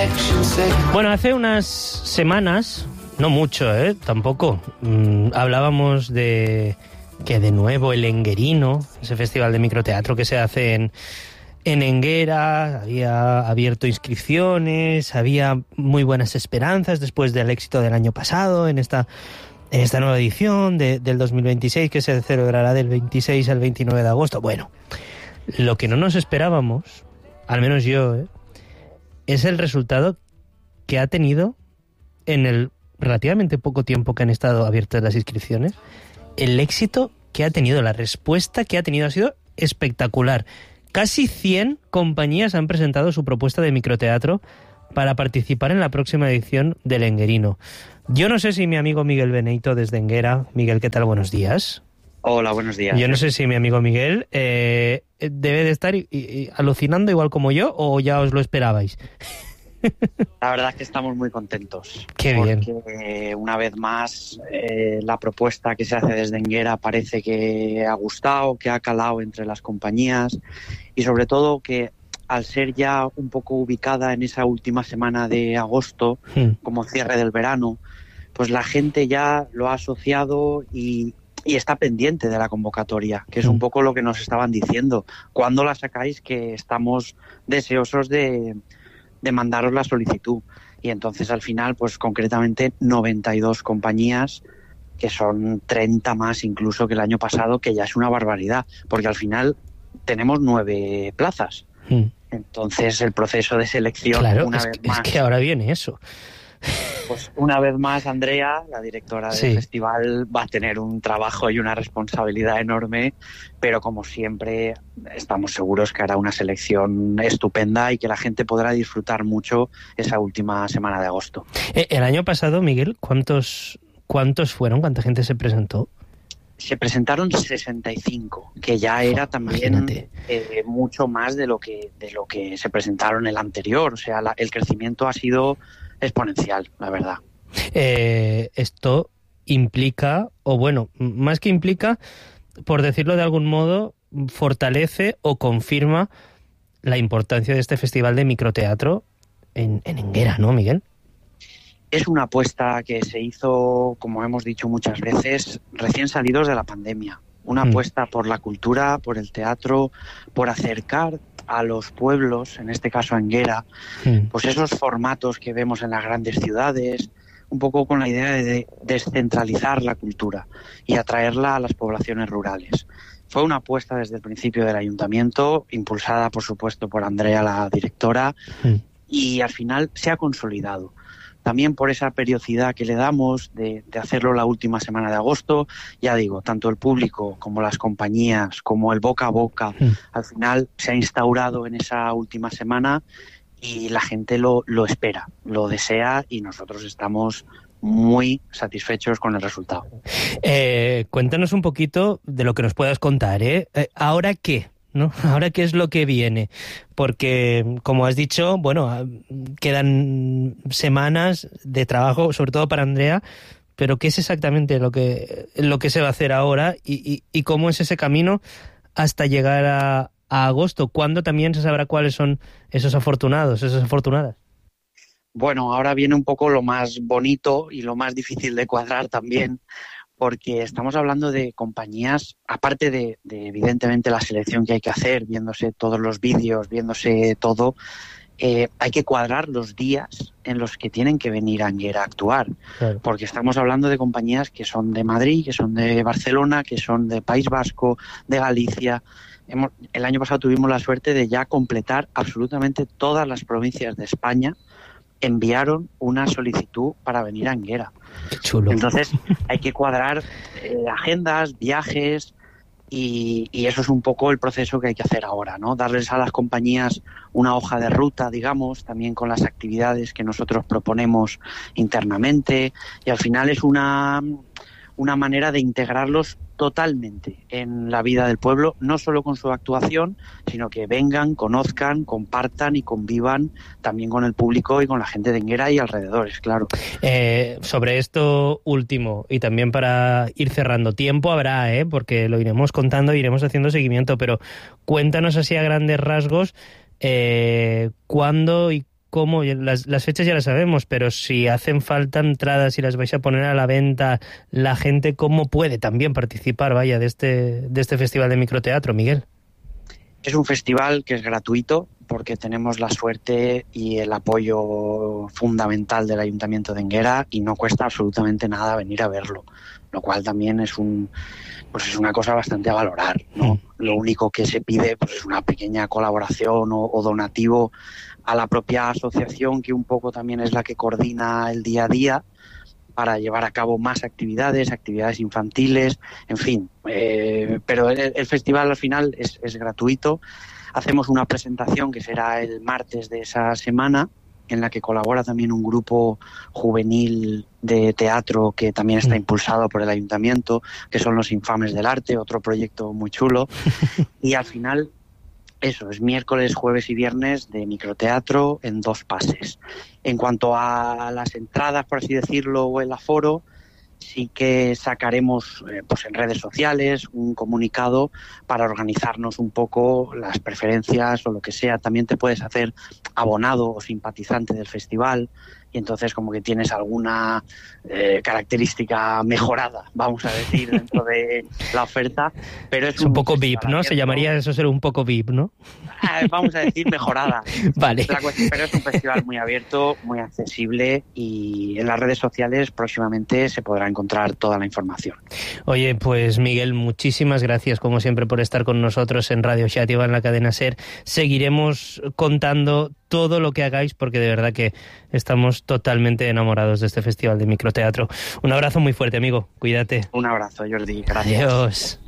Bueno, hace unas semanas, no mucho, tampoco, hablábamos de que de nuevo el Enguerino, ese festival de microteatro que se hace en Enguera, había abierto inscripciones, había muy buenas esperanzas después del éxito del año pasado en esta nueva edición del 2026 que se celebrará del 26 al 29 de agosto. Bueno, lo que no nos esperábamos, al menos yo, es el resultado que ha tenido en el relativamente poco tiempo que han estado abiertas las inscripciones. El éxito que ha tenido, la respuesta que ha tenido ha sido espectacular. Casi 100 compañías han presentado su propuesta de microteatro para participar en la próxima edición del Enguerino. Yo no sé si mi amigo Miguel Beneito desde Enguera... Miguel, ¿qué tal? Buenos días. Hola, buenos días. Yo no sé si mi amigo Miguel debe de estar alucinando igual como yo, o ya os lo esperabais. La verdad es que estamos muy contentos. Qué bien. Porque una vez más la propuesta que se hace desde Enguera parece que ha gustado, que ha calado entre las compañías y sobre todo que al ser ya un poco ubicada en esa última semana de agosto, como cierre del verano, pues la gente ya lo ha asociado y está pendiente de la convocatoria, que es un poco lo que nos estaban diciendo. ¿Cuándo la sacáis? Que estamos deseosos de mandaros la solicitud. Y entonces al final, pues concretamente 92 compañías, que son 30 más incluso que el año pasado, que ya es una barbaridad, porque al final tenemos 9 plazas. Entonces el proceso de selección, claro, una vez más... es que ahora viene eso. Pues una vez más, Andrea, la directora del festival, va a tener un trabajo y una responsabilidad enorme, pero como siempre estamos seguros que hará una selección estupenda y que la gente podrá disfrutar mucho esa última semana de agosto. El año pasado, Miguel, ¿cuántos fueron? ¿Cuánta gente se presentó? Se presentaron 65, que ya era también mucho más de lo que se presentaron el anterior. O sea, el crecimiento ha sido exponencial, la verdad. Esto implica, o bueno, más que implica, por decirlo de algún modo, fortalece o confirma la importancia de este festival de microteatro en Enguera, ¿no, Miguel? Es una apuesta que se hizo, como hemos dicho muchas veces, recién salidos de la pandemia. Una apuesta por la cultura, por el teatro, por acercar a los pueblos, en este caso a Enguera, pues esos formatos que vemos en las grandes ciudades, un poco con la idea de descentralizar la cultura y atraerla a las poblaciones rurales. Fue una apuesta desde el principio del ayuntamiento, impulsada por supuesto por Andrea, la directora, y al final se ha consolidado. También por esa periodicidad que le damos de hacerlo la última semana de agosto, ya digo, tanto el público como las compañías, como el boca a boca, al final se ha instaurado en esa última semana y la gente lo espera, lo desea y nosotros estamos muy satisfechos con el resultado. Cuéntanos un poquito de lo que nos puedas contar, ¿ahora qué? ¿No? Ahora, ¿qué es lo que viene? Porque, como has dicho, bueno, quedan semanas de trabajo, sobre todo para Andrea, pero ¿qué es exactamente lo que se va a hacer ahora y cómo es ese camino hasta llegar a agosto? ¿Cuándo también se sabrá cuáles son esos afortunados, esas afortunadas? Bueno, ahora viene un poco lo más bonito y lo más difícil de cuadrar también, porque estamos hablando de compañías, aparte de evidentemente la selección que hay que hacer, viéndose todos los vídeos, viéndose todo, hay que cuadrar los días en los que tienen que venir a Enguera a actuar, claro. Porque estamos hablando de compañías que son de Madrid, que son de Barcelona, que son de País Vasco, de Galicia. El año pasado tuvimos la suerte de ya completar absolutamente todas las provincias de España. Enviaron una solicitud para venir a Enguera. Qué chulo. Entonces hay que cuadrar agendas, viajes y eso es un poco el proceso que hay que hacer ahora, ¿no? Darles a las compañías una hoja de ruta, digamos, también con las actividades que nosotros proponemos internamente y al final es una manera de integrarlos totalmente en la vida del pueblo, no solo con su actuación, sino que vengan, conozcan, compartan y convivan también con el público y con la gente de Enguera y alrededores, claro. Sobre esto último, y también para ir cerrando, tiempo habrá, porque lo iremos contando, iremos haciendo seguimiento, pero cuéntanos así a grandes rasgos cuándo y cómo, las fechas ya las sabemos, pero si hacen falta entradas y las vais a poner a la venta, la gente cómo puede también participar, vaya, de este festival de microteatro, Miguel. Es un festival que es gratuito porque tenemos la suerte y el apoyo fundamental del Ayuntamiento de Énguera y no cuesta absolutamente nada venir a verlo, lo cual también es una cosa bastante a valorar, ¿no? Lo único que se pide pues es una pequeña colaboración o donativo a la propia asociación, que un poco también es la que coordina el día a día, para llevar a cabo más actividades infantiles, en fin. Pero el festival al final es gratuito. Hacemos una presentación que será el martes de esa semana, en la que colabora también un grupo juvenil de teatro que también está impulsado por el ayuntamiento, que son Los Infames del Arte, otro proyecto muy chulo. Y al final, eso, es miércoles, jueves y viernes de microteatro en 2 pases. En cuanto a las entradas, por así decirlo, o el aforo, sí que sacaremos pues en redes sociales un comunicado para organizarnos un poco las preferencias o lo que sea. También te puedes hacer abonado o simpatizante del festival y entonces como que tienes alguna característica mejorada, vamos a decir, dentro de la oferta. Pero es un poco VIP, ¿no? Se llamaría eso ser un poco VIP, ¿no? Vamos a decir mejorada. Vale. Pero es un festival muy abierto, muy accesible y en las redes sociales próximamente se podrá encontrar toda la información. Oye, pues Miguel, muchísimas gracias como siempre por estar con nosotros en Radio Xàtiva, en la cadena SER. Seguiremos contando todo lo que hagáis porque de verdad que estamos totalmente enamorados de este festival de microteatro. Un abrazo muy fuerte, amigo. Cuídate. Un abrazo, Jordi. Gracias. Adiós.